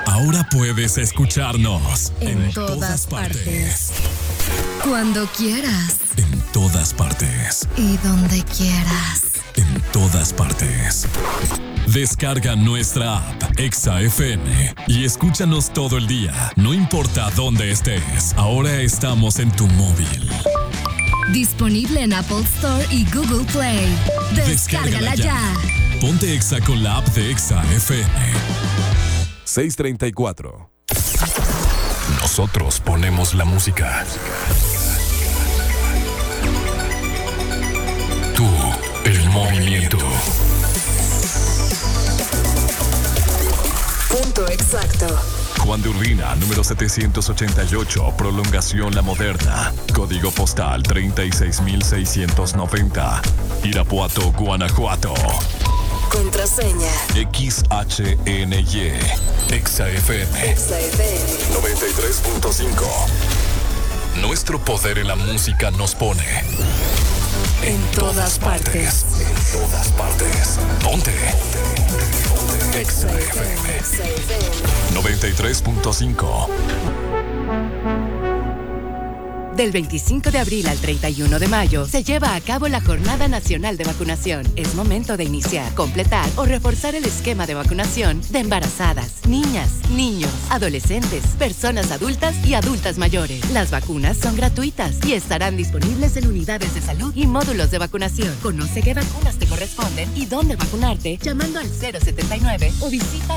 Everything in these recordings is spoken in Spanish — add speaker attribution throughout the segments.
Speaker 1: Ahora puedes escucharnos
Speaker 2: en todas partes. Cuando quieras.
Speaker 1: En todas partes.
Speaker 2: Y donde quieras.
Speaker 1: En todas partes. Descarga nuestra app Exa FM y escúchanos todo el día, no importa dónde estés. Ahora estamos en tu móvil.
Speaker 2: Disponible en Apple Store y Google Play. Descárgala ya.
Speaker 1: Ponte Exa con la app de Exa FM. 6:34. Nosotros ponemos la música. Tú, el movimiento.
Speaker 2: Punto exacto.
Speaker 1: Juan de Urbina, número 788, prolongación La Moderna. Código postal 36690. Irapuato, Guanajuato.
Speaker 2: Contraseña
Speaker 1: XHNY. Exa FM.
Speaker 2: Exa FM
Speaker 1: 93.5. Nuestro poder en la música nos pone en todas partes. En todas partes. Ponte. Exa FM 93.5.
Speaker 3: Del 25 de abril al 31 de mayo se lleva a cabo la Jornada Nacional de Vacunación. Es momento de iniciar, completar o reforzar el esquema de vacunación de embarazadas, niñas, niños, adolescentes, personas adultas y adultas mayores. Las vacunas son gratuitas y estarán disponibles en unidades de salud y módulos de vacunación. Conoce qué vacunas te corresponden y dónde vacunarte llamando al 079 o visita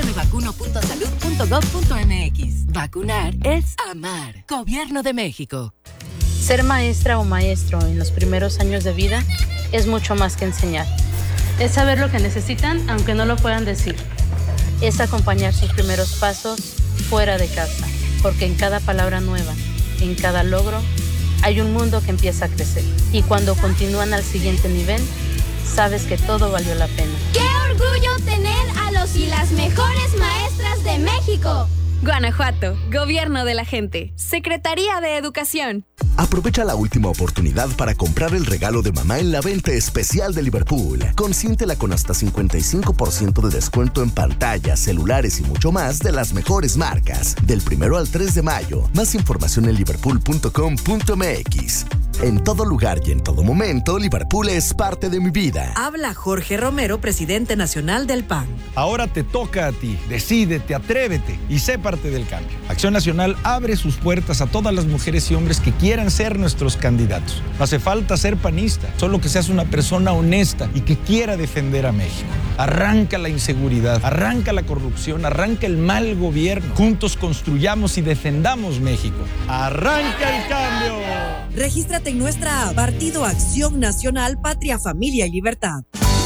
Speaker 3: dondemevacuno.salud.gov.mx. Vacunar es amar. Gobierno de México.
Speaker 4: Ser maestra o maestro en los primeros años de vida es mucho más que enseñar. Es saber lo que necesitan aunque no lo puedan decir. Es acompañar sus primeros pasos fuera de casa, porque en cada palabra nueva, en cada logro, hay un mundo que empieza a crecer. Y cuando continúan al siguiente nivel, sabes que todo valió la pena.
Speaker 5: ¡Qué orgullo tener a los y las mejores maestras de México!
Speaker 6: Guanajuato, Gobierno de la Gente, Secretaría de Educación.
Speaker 7: Aprovecha la última oportunidad para comprar el regalo de mamá en la venta especial de Liverpool. Consiéntela con hasta 55% de descuento en pantallas, celulares y mucho más de las mejores marcas. Del 1 al 3 de mayo. Más información en liverpool.com.mx. En todo lugar y en todo momento, Liverpool es parte de mi vida.
Speaker 8: Habla Jorge Romero, presidente nacional del PAN.
Speaker 9: Ahora te toca a ti. Decídete, atrévete y sé parte del cambio. Acción Nacional abre sus puertas a todas las mujeres y hombres que quieran ser nuestros candidatos. No hace falta ser panista, solo que seas una persona honesta y que quiera defender a México. Arranca la inseguridad, arranca la corrupción, arranca el mal gobierno. Juntos construyamos y defendamos México. ¡Arranca el cambio!
Speaker 8: Regístrate en nuestra app, Partido Acción Nacional, Patria, Familia y Libertad.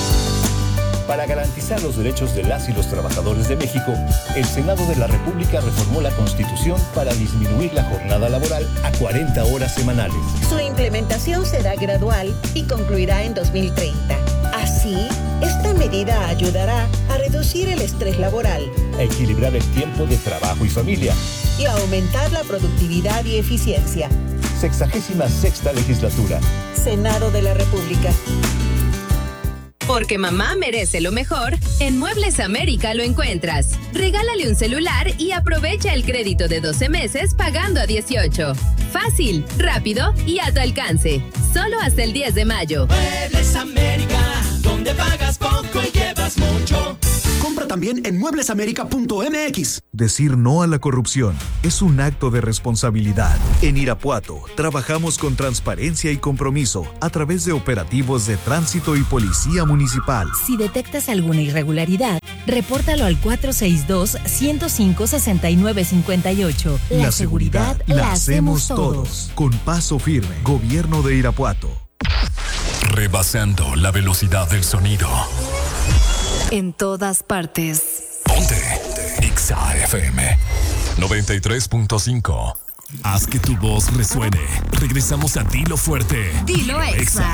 Speaker 10: Para garantizar los derechos de las y los trabajadores de México, el Senado de la República reformó la Constitución para disminuir la jornada laboral a 40 horas semanales.
Speaker 11: Su implementación será gradual y concluirá en 2030. Así, esta medida ayudará a reducir el estrés laboral,
Speaker 10: a equilibrar el tiempo de trabajo y familia
Speaker 11: y a aumentar la productividad y eficiencia.
Speaker 10: 66ª Legislatura.
Speaker 11: Senado de la República.
Speaker 12: Porque mamá merece lo mejor, en Muebles América lo encuentras. Regálale un celular y aprovecha el crédito de 12 meses pagando a 18. Fácil, rápido y a tu alcance. Solo hasta el 10 de mayo.
Speaker 13: Muebles América, donde pagas poco y llevas mucho.
Speaker 14: Compra también en mueblesamerica.mx.
Speaker 15: Decir no a la corrupción es un acto de responsabilidad. En Irapuato, trabajamos con transparencia y compromiso a través de operativos de tránsito y policía municipal.
Speaker 16: Si detectas alguna irregularidad, repórtalo al 462-105-6958.
Speaker 15: La seguridad la hacemos todos. Con paso firme, Gobierno de Irapuato.
Speaker 1: Rebasando la velocidad del sonido.
Speaker 2: En todas partes.
Speaker 1: Ponte Exa FM 93.5. Haz que tu voz resuene. Regresamos a Dilo Fuerte.
Speaker 2: Dilo Exa.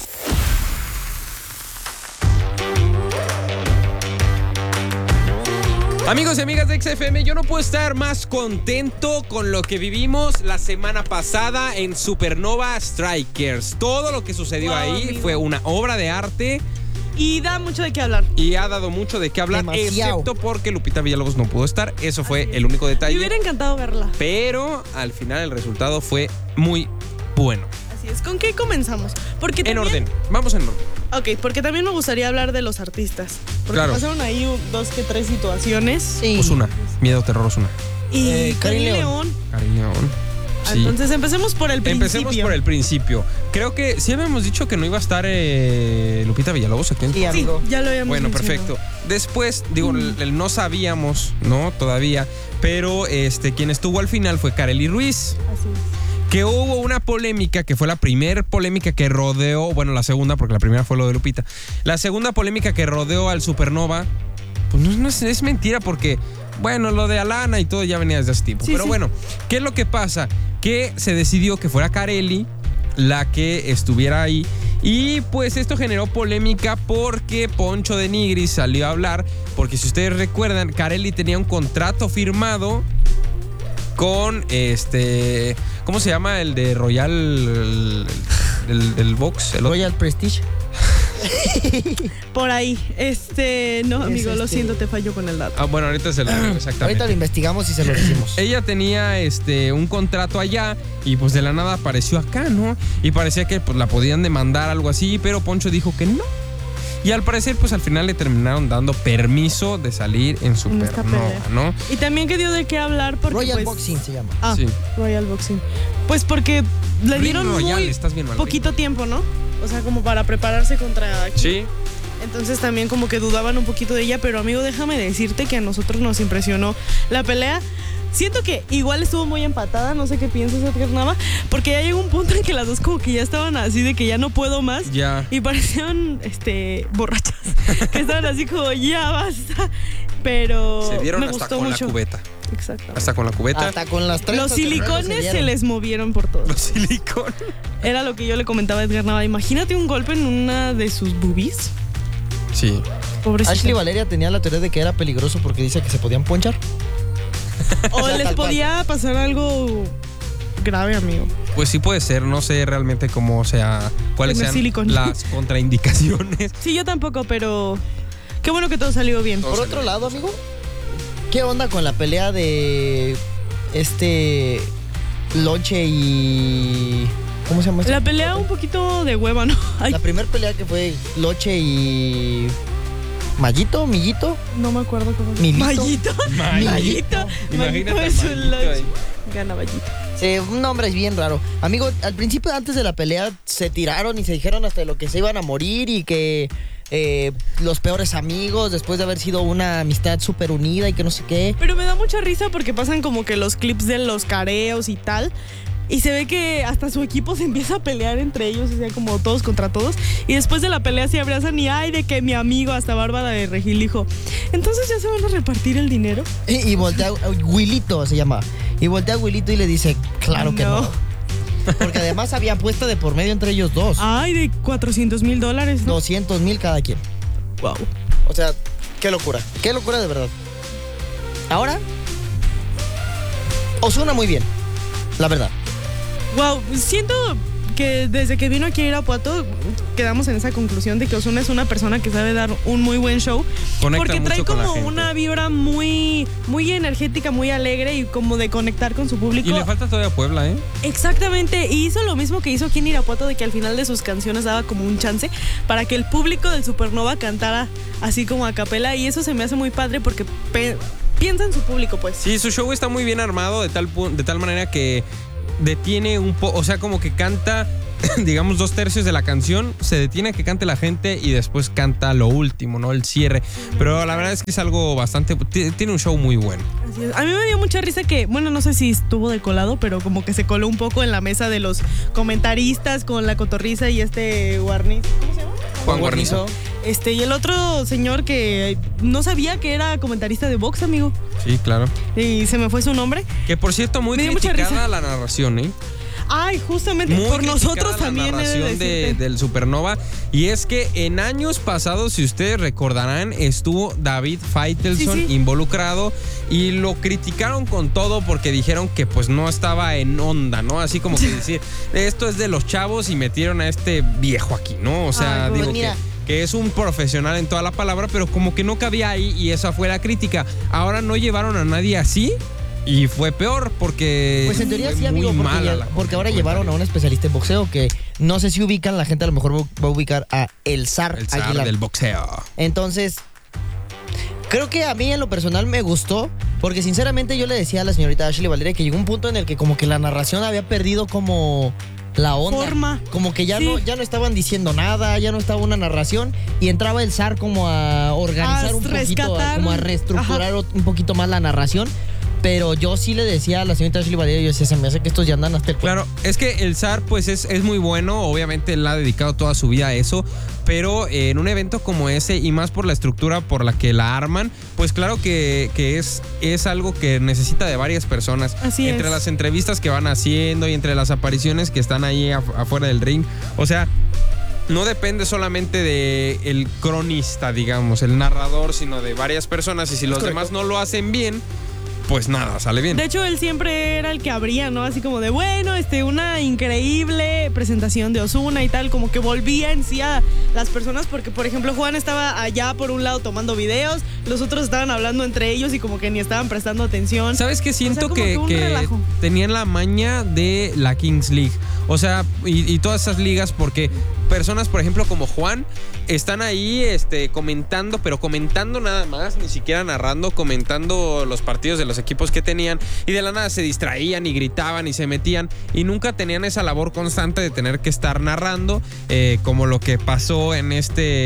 Speaker 17: Amigos y amigas de XFM, yo no puedo estar más contento con lo que vivimos la semana pasada en Supernova Strikers. Todo lo que sucedió ahí fue una obra de arte.
Speaker 18: Y da mucho de qué hablar.
Speaker 17: Y ha dado mucho de qué hablar,
Speaker 19: demasiado.
Speaker 17: excepto porque Lupita Villalobos no pudo estar. Eso fue el único detalle.
Speaker 18: Me hubiera encantado verla.
Speaker 17: Pero al final el resultado fue muy bueno.
Speaker 18: Así es. ¿Con qué comenzamos? Porque
Speaker 17: En
Speaker 18: también...
Speaker 17: orden. Vamos en orden.
Speaker 18: Ok, porque también me gustaría hablar de los artistas. Porque
Speaker 17: Claro.
Speaker 18: pasaron ahí 2 que 3 situaciones.
Speaker 19: Sí.
Speaker 17: Ozuna. Miedo, terror, Ozuna.
Speaker 18: Y
Speaker 19: Karin
Speaker 18: Karin
Speaker 19: León.
Speaker 18: León.
Speaker 17: Karin León. Sí.
Speaker 18: Entonces empecemos por el principio.
Speaker 17: Empecemos por el principio. Creo que sí habíamos dicho que no iba a estar Lupita Villalobos aquí.
Speaker 19: Sí, amigo.
Speaker 18: Ya lo habíamos
Speaker 17: Bueno,
Speaker 18: mencionado.
Speaker 17: perfecto. Después, digo, no sabíamos, ¿no? Todavía. Pero quien estuvo al final fue Karely Ruiz.
Speaker 18: Así es.
Speaker 17: Que hubo una polémica, que fue la primera polémica que rodeó, bueno, la segunda, porque la primera fue lo de Lupita. La segunda polémica que rodeó al Supernova, pues no es mentira, porque, bueno, lo de Alana y todo ya venía desde hace tiempo.
Speaker 18: Sí,
Speaker 17: Pero
Speaker 18: sí.
Speaker 17: bueno, ¿qué es lo que pasa? Que se decidió que fuera Karely la que estuviera ahí. Y pues esto generó polémica porque Poncho de Nigris salió a hablar, porque si ustedes recuerdan, Karely tenía un contrato firmado con ¿cómo se llama? El de Royal, el box, el
Speaker 19: Royal Prestige.
Speaker 18: Por ahí. No, amigo, lo siento, te fallo con el dato.
Speaker 17: Ah, bueno, ahorita se lo digo exactamente.
Speaker 19: Ahorita lo investigamos y se lo decimos.
Speaker 17: Ella tenía un contrato allá y pues de la nada apareció acá, ¿no? Y parecía que pues la podían demandar, algo así, pero Poncho dijo que no. Y al parecer, pues al final le terminaron dando permiso de salir en Supernova, ¿no?
Speaker 18: Y también que dio de qué hablar porque
Speaker 19: Royal
Speaker 18: pues,
Speaker 19: Boxing se llama.
Speaker 18: Ah,
Speaker 17: Sí.
Speaker 18: Royal Boxing. Pues porque le dieron
Speaker 17: Royal,
Speaker 18: muy
Speaker 17: estás bien mal.
Speaker 18: poquito tiempo, ¿no? O sea, como para prepararse contra...
Speaker 17: Sí.
Speaker 18: Entonces también como que dudaban un poquito de ella, pero amigo, déjame decirte que a nosotros nos impresionó la pelea. Siento que igual estuvo muy empatada, no sé qué piensas, Edgar Nava, porque ya llegó un punto en que las dos como que ya estaban así de que ya no puedo más.
Speaker 17: Ya.
Speaker 18: Y parecían borrachas, que estaban así como ya basta. Pero
Speaker 17: Se dieron
Speaker 18: me
Speaker 17: hasta
Speaker 18: gustó
Speaker 17: con
Speaker 18: mucho.
Speaker 17: la cubeta.
Speaker 18: Exacto.
Speaker 17: Hasta con la cubeta.
Speaker 19: Hasta con las tres.
Speaker 18: Los silicones se les movieron por todo.
Speaker 17: Los silicones.
Speaker 18: Era lo que yo le comentaba a Edgar Nava. Imagínate un golpe en una de sus boobies.
Speaker 17: Sí.
Speaker 18: Pobrecita.
Speaker 19: Ashley Valeria tenía la teoría de que era peligroso porque dice que se podían ponchar.
Speaker 18: O les podía pasar algo grave, amigo.
Speaker 17: Pues sí puede ser, no sé realmente cómo sea, cuáles
Speaker 18: Tener
Speaker 17: sean
Speaker 18: silicón.
Speaker 17: las contraindicaciones.
Speaker 18: Sí, yo tampoco, pero qué bueno que todo salió bien.
Speaker 19: Por otro lado, amigo, ¿qué onda con la pelea de Lonche y... ¿Cómo se llama esto?
Speaker 18: La pelea un poquito de hueva, ¿no? Ay,
Speaker 19: La primera pelea que fue Loche y... ¿Millito?
Speaker 18: no me acuerdo cómo.
Speaker 19: Milito.
Speaker 18: Mallito.
Speaker 17: Imagínate
Speaker 18: Mallito
Speaker 17: al
Speaker 18: es un
Speaker 17: Mallito
Speaker 18: lunch.
Speaker 17: ahí.
Speaker 18: Gana Mallito.
Speaker 19: Sí, un nombre es bien raro. Amigo, al principio, antes de la pelea, se tiraron y se dijeron hasta de lo que se iban a morir y que los peores amigos, después de haber sido una amistad súper unida y que no sé qué.
Speaker 18: Pero me da mucha risa porque pasan como que los clips de los careos y tal. Y se ve que hasta su equipo se empieza a pelear entre ellos, o sea, como todos contra todos. Y después de la pelea se abrazan y ay, de que mi amigo, hasta Bárbara de Regil dijo, ¿entonces ya se van a repartir el dinero?
Speaker 19: Y voltea, Willito se llama. Y voltea a Willito y le dice, claro que no. Porque además había apuesta de por medio entre ellos dos.
Speaker 18: Ay, de $400,000, ¿no?
Speaker 19: 200,000 cada quien.
Speaker 18: Wow.
Speaker 19: O sea, qué locura de verdad. Ahora, Ozuna muy bien, la verdad.
Speaker 18: Wow, siento que desde que vino aquí a Irapuato quedamos en esa conclusión de que Ozuna es una persona que sabe dar un muy buen show.
Speaker 17: Conecta
Speaker 18: porque trae
Speaker 17: mucho con la
Speaker 18: como
Speaker 17: gente.
Speaker 18: una vibra muy, muy energética, muy alegre y como de conectar con su público.
Speaker 17: Y le falta todavía Puebla, ¿eh?
Speaker 18: Exactamente, y hizo lo mismo que hizo aquí en Irapuato, de que al final de sus canciones daba como un chance para que el público del Supernova cantara así como a capela, y eso se me hace muy padre porque piensa en su público, pues.
Speaker 17: Sí, su show está muy bien armado de tal manera que detiene un poco, o sea, como que canta, digamos, 2/3 de la canción, se detiene a que cante la gente y después canta lo último, ¿no? El cierre. Pero la verdad es que es algo bastante... Tiene un show muy bueno.
Speaker 18: Así es. A mí me dio mucha risa que, bueno, no sé si estuvo de colado, pero como que se coló un poco en la mesa de los comentaristas con la cotorriza y Guarniz. ¿Cómo se llama?
Speaker 17: Juan Guarnizo.
Speaker 18: Y el otro señor que no sabía que era comentarista de box, amigo.
Speaker 17: Sí, claro.
Speaker 18: Y se me fue su nombre.
Speaker 17: Que por cierto, muy
Speaker 18: Me dio mucha
Speaker 17: criticada
Speaker 18: risa.
Speaker 17: la narración, ¿eh?
Speaker 18: Ay, justamente
Speaker 17: Muy
Speaker 18: por nosotros
Speaker 17: criticada
Speaker 18: también.
Speaker 17: la narración del Supernova. Y es que en años pasados, si ustedes recordarán, estuvo David Faitelson
Speaker 18: Sí, sí.
Speaker 17: involucrado y lo criticaron con todo porque dijeron que pues no estaba en onda, ¿no? Así como que decir, esto es de los chavos y metieron a este viejo aquí, ¿no? O sea,
Speaker 19: Ay,
Speaker 17: digo
Speaker 19: pues mira,
Speaker 17: que es un profesional en toda la palabra, pero como que no cabía ahí y esa fue la crítica. Ahora no llevaron a nadie así y fue peor porque
Speaker 19: pues en teoría sí, amigo, porque ahora llevaron a un especialista en boxeo que no sé si ubican, la gente a lo mejor va a ubicar a El Zar Aguilar
Speaker 17: del boxeo.
Speaker 19: Entonces, creo que a mí en lo personal me gustó, porque sinceramente yo le decía a la señorita Ashley Valeria que llegó un punto en el que como que la narración había perdido como la onda, como que ya no estaban diciendo nada, ya no estaba una narración y entraba el Zar como a organizar un poquito, como a reestructurar un poquito más la narración. Pero yo sí le decía a la señorita Ashley Valeria, yo decía, se me hace que estos ya andan hasta el cuello.
Speaker 17: Claro, es que el Zar pues es muy bueno, obviamente él ha dedicado toda su vida a eso, pero en un evento como ese y más por la estructura por la que la arman, pues claro que es algo que necesita de varias personas.
Speaker 18: Así
Speaker 17: entre
Speaker 18: es.
Speaker 17: las entrevistas que van haciendo y entre las apariciones que están ahí afuera del ring, o sea, no depende solamente de el cronista, digamos, el narrador, sino de varias personas y si los demás no lo hacen bien, pues nada, sale bien.
Speaker 18: De hecho, él siempre era el que abría, ¿no? Así como de, bueno, una increíble presentación de Ozuna y tal, como que volvía en sí a las personas, porque, por ejemplo, Juan estaba allá por un lado tomando videos, los otros estaban hablando entre ellos y como que ni estaban prestando atención.
Speaker 17: ¿Sabes qué? Siento que
Speaker 18: relajo.
Speaker 17: tenían la maña de la Kings League. O sea, y todas esas ligas, porque personas, por ejemplo, como Juan, están ahí comentando, pero comentando nada más, ni siquiera narrando, comentando los partidos de los equipos que tenían, y de la nada se distraían y gritaban y se metían, y nunca tenían esa labor constante de tener que estar narrando, como lo que pasó en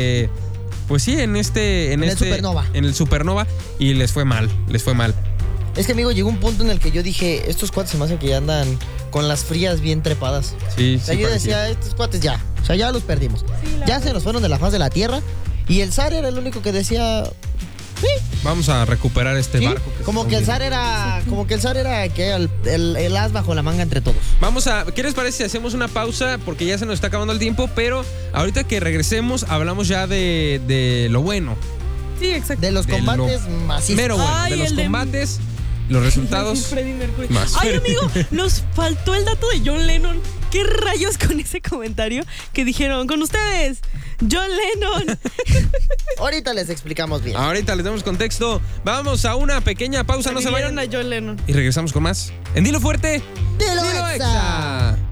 Speaker 17: pues sí, en el
Speaker 19: Supernova.
Speaker 17: En el Supernova, y les fue mal.
Speaker 19: Es que, amigo, llegó un punto en el que yo dije, estos cuates se me hace que ya andan con las frías bien trepadas.
Speaker 17: Sí,
Speaker 19: o sea, yo decía, estos cuates ya, o sea, ya los perdimos. Ya se nos fueron de la faz de la tierra. Y el Zar era el único que decía, sí,
Speaker 17: vamos a recuperar este barco.
Speaker 19: Como que el Zar era el as bajo la manga entre todos.
Speaker 17: ¿Qué les parece si hacemos una pausa? Porque ya se nos está acabando el tiempo, pero ahorita que regresemos hablamos ya de lo bueno.
Speaker 18: Sí, exacto.
Speaker 19: De los combates masivos.
Speaker 17: Mero bueno, de los combates, los resultados. Más.
Speaker 18: Ay, amigo, nos faltó el dato de John Lennon. ¿Qué rayos con ese comentario que dijeron con ustedes? John Lennon.
Speaker 19: Ahorita les explicamos bien.
Speaker 17: Ahorita les damos contexto. Vamos a una pequeña pausa, no se vayan.
Speaker 18: A John Lennon.
Speaker 17: Y regresamos con más. En Dilo Fuerte.
Speaker 19: Dilo Exa.